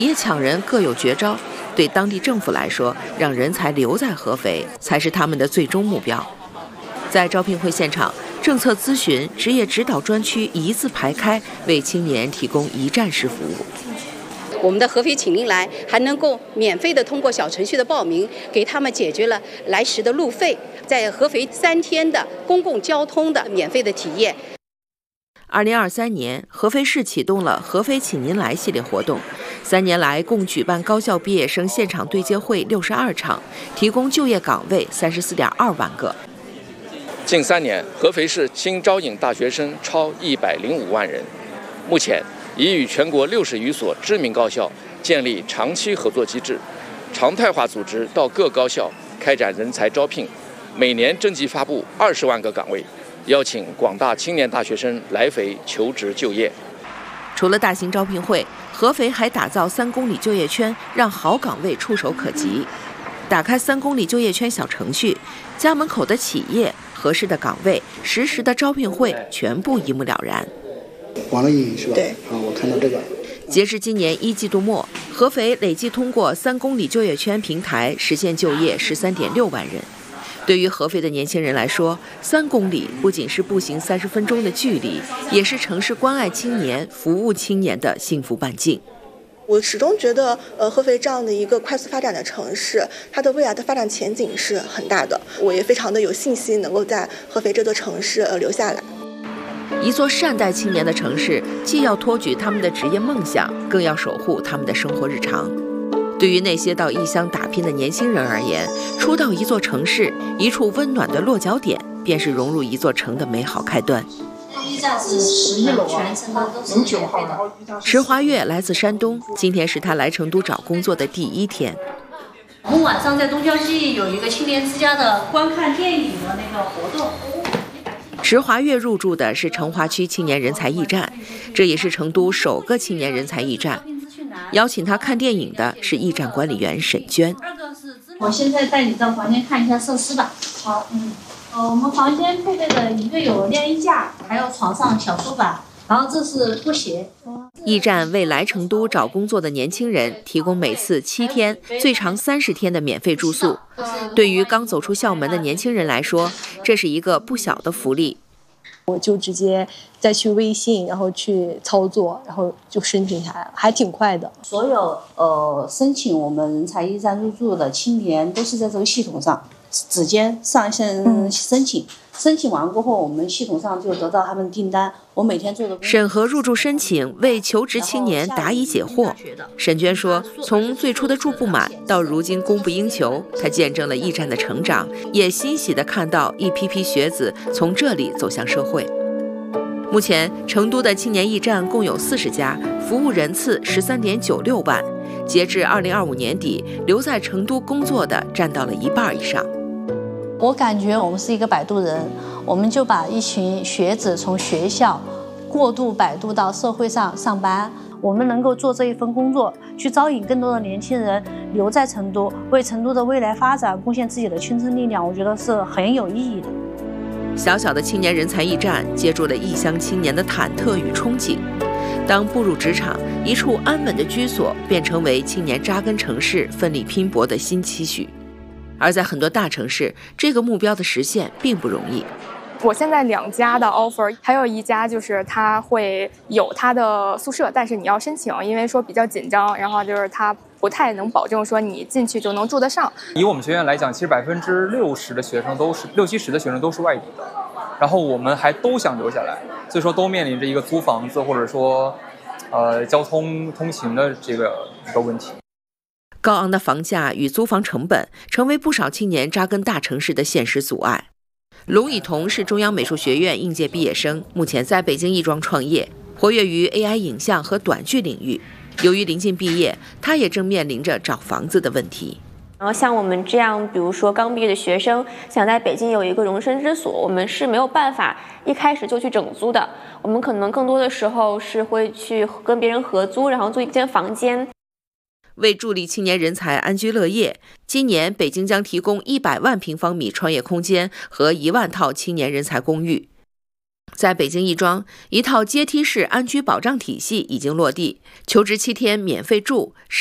企业抢人各有绝招，对当地政府来说，让人才留在合肥才是他们的最终目标。在招聘会现场，政策咨询、职业指导专区一字排开，为青年提供一站式服务。 我们的合肥请您来还能够免费的通过小程序的报名，给他们解决了来时的路费，在合肥3天的公共交通的免费的体验。 2023年，合肥市启动了合肥请您来系列活动，3年来共举办高校毕业生现场对接会62场，提供就业岗位34.2万个。 近3年，合肥市新招引大学生超105万人，目前已与全国60余所知名高校建立长期合作机制，常态化组织到各高校开展人才招聘，每年征集发布20万个岗位，邀请广大青年大学生来肥求职就业。 除了大型招聘会，合肥还打造3公里就业圈，让好岗位触手可及。打开3公里就业圈小程序，家门口的企业、合适的岗位、实时的招聘会，全部一目了然。 网络运营是吧？ 对， 我看到这个。 截至今年1季度末，合肥累计通过3公里就业圈平台实现就业13.6万人。对于合肥的年轻人来说，3公里不仅是步行30分钟的距离，也是城市关爱青年、服务青年的幸福半径。 我始终觉得，合肥这样的一个快速发展的城市，它的未来的发展前景是很大的。我也非常的有信心能够在合肥这座城市留下来。 一座善待青年的城市，既要托举他们的职业梦想，更要守护他们的生活日常。对于那些到异乡打拼的年轻人而言，初到一座城市，一处温暖的落脚点，便是融入一座城的美好开端。 一站是11楼，全程的都是免费的。 石华月来自山东，今天是他来成都找工作的第1天。 我们晚上在东郊记有一个青年之家的观看电影的那个活动。 石华月入驻的是成华区青年人才驿站，这也是成都首个青年人才驿站。邀请他看电影的是驿站管理员沈娟。 我现在带你到房间看一下设施吧。好，我们房间配备的一个有晾衣架，还有床上小书板，然后这是拖鞋。 驿站为来成都找工作的年轻人提供每次7天、最长30天的免费住宿。对于刚走出校门的年轻人来说，这是一个不小的福利。 我就直接再去微信，然后去操作，然后就申请下来了，还挺快的。 所有申请我们人才驿站入驻的青年都是在这个系统上直接上线申请，申请完过后，我们系统上就得到他们订单。我每天做的审核入驻申请，为求职青年答疑解惑。沈娟说，从最初的住不满到如今供不应求，她见证了驿站的成长，也欣喜地看到一批批学子从这里走向社会。目前，成都的青年驿站共有40家，服务人次13.96万。截至2025年底，留在成都工作的占到了1半以上。 我感觉我们是一个摆渡人，我们就把一群学子从学校过渡摆渡到社会上上班。我们能够做这一份工作，去招引更多的年轻人留在成都，为成都的未来发展贡献自己的青春力量，我觉得是很有意义的。 小小的青年人才驿站接住了异乡青年的忐忑与憧憬。当步入职场，一处安稳的居所便成为青年扎根城市、奋力拼搏的新期许。而在很多大城市，这个目标的实现并不容易。 我现在2家的 offer， 还有一家就是它会有它的宿舍，但是你要申请，因为说比较紧张，然后就是它不太能保证说你进去就能住得上。 以我们学院来讲，其实60%的学生都是60-70%的学生都是外地的，然后我们还都想留下来，所以说都面临着一个租房子或者说交通通勤的这个一个问题。 高昂的房价与租房成本成为不少青年扎根大城市的现实阻碍。龙以彤是中央美术学院应届毕业生，目前在北京亦庄创业，活跃于 AI 影像和短剧领域。由于临近毕业，他也正面临着找房子的问题。 然后像我们这样，比如说刚毕业的学生，想在北京有一个容身之所，我们是没有办法一开始就去整租的。我们可能更多的时候是会去跟别人合租，然后租一间房间。 为助力青年人才安居乐业，今年北京将提供100万平方米创业空间和1万套青年人才公寓。 在北京亦庄，一套阶梯式安居保障体系已经落地，求职7天免费住。